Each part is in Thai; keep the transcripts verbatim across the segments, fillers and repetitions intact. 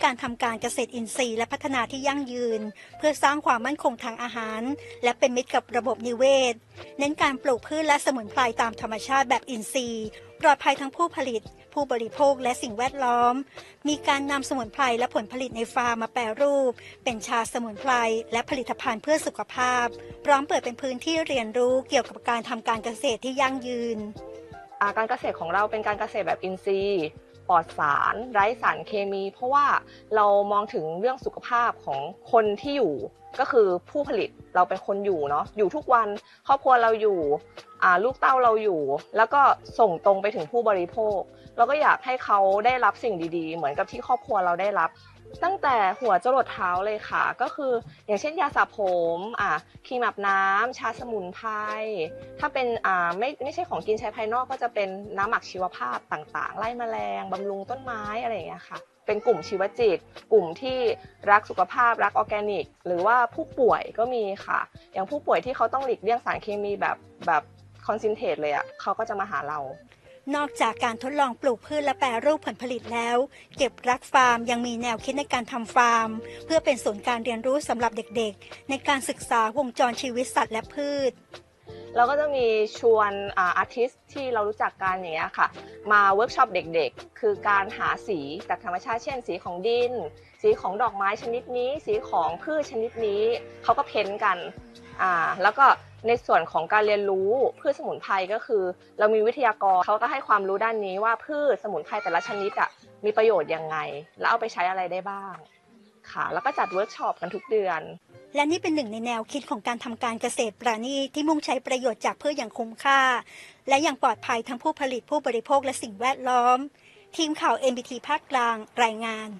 การทำการเกษตรอินทรีย์และพัฒนาที่ยั่งยืนเพื่อสร้างความมั่นคงทางอาหารและเป็นมิตรกับระบบนิเวศเน้นการปลูกพืชและสมุนไพรตามธรรมชาติแบบอินทรีย์ปลอดภัยทั้งผู้ผลิตผู้บริโภคและสิ่งแวดล้อมมีการนำสมุนไพรและผลผลิตในฟาร์มมาแปรรูปเป็นชาสมุนไพรและผลิตภัณฑ์เพื่อสุขภาพพร้อมเปิดเป็นพื้นที่เรียนรู้เกี่ยวกับการทำการเกษตรที่ยั่งยืนการเกษตรของเราเป็นการเกษตรแบบอินทรีย์ปลอดสารไร้สารเคมีเพราะว่าเรามองถึงเรื่องสุขภาพของคนที่อยู่ก็คือผู้ผลิตเราเป็นคนอยู่เนาะอยู่ทุกวันครอบครัวเราอยู่ลูกเต้าเราอยู่แล้วก็ส่งตรงไปถึงผู้บริโภคเราก็อยากให้เขาได้รับสิ่งดีๆเหมือนกับที่ครอบครัวเราได้รับตั้งแต่หัวจรดเท้าเลยค่ะก็คืออย่างเช่นยาสระผมอ่ะครีมอาบน้ำชาสมุนไพรถ้าเป็นอ่าไม่ไม่ใช่ของกินใช้ภายนอกก็จะเป็นน้ำหมักชีวภาพต่างๆไล่แมลงบำรุงต้นไม้อะไรอย่างเงี้ยค่ะเป็นกลุ่มชีวจิตกลุ่มที่รักสุขภาพรักออร์แกนิกหรือว่าผู้ป่วยก็มีค่ะอย่างผู้ป่วยที่เขาต้องหลีกเลี่ยงสารเคมีแบบแบบคอนเซนเทรตเลยอ่ะเขาก็จะมาหาเรานอกจากการทดลองปลูกพืชและแปรรูปผลผลิตแล้วเก็บรักฟาร์มยังมีแนวคิดในการทำฟาร์มเพื่อเป็นศูนย์การเรียนรู้สำหรับเด็กๆในการศึกษาวงจรชีวิตสัตว์และพืชเราก็จะมีชวนอาร์ติสที่เรารู้จักกันอย่างเงี้ยค่ะมาเวิร์กช็อปเด็กๆคือการหาสีจากธรรมชาติเช่นสีของดินสีของดอกไม้ชนิดนี้สีของพืชชนิดนี้เขาก็เพ้นกันอ่าแล้วก็ในส่วนของการเรียนรู้พืชสมุนไพรก็คือเรามีวิทยากรเขาก็ให้ความรู้ด้านนี้ว่าพืชสมุนไพรแต่ละชนิดอ่ะมีประโยชน์ยังไงแล้วเอาไปใช้อะไรได้บ้างค่ะแล้วก็จัดเวิร์กช็อปกันทุกเดือนและนี่เป็นหนึ่งในแนวคิดของการทำการเกษตรปราณีตที่มุ่งใช้ประโยชน์จากพืชอย่างคุ้มค่าและอย่างปลอดภัยทั้งผู้ผลิตผู้บริโภคและสิ่งแวดล้อมทีมข่าว เอ็น บี ที ภาคกลางรายงาน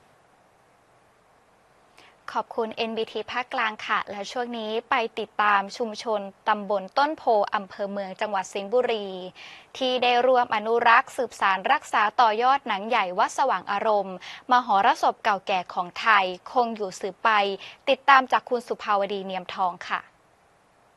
ขอบคุณ เอ็น บี ที ภาคกลางค่ะและช่วงนี้ไปติดตามชุมชนตำบลต้นโพอำเภอเมืองจังหวัดสิงห์บุรีที่ได้ร่วมอนุรักษ์สืบสานรักษาต่อยอดหนังใหญ่วัดสว่างอารมณ์มหรสพเก่าแก่ของไทยคงอยู่สืบไปติดตามจากคุณสุภาวดีเนียมทองค่ะ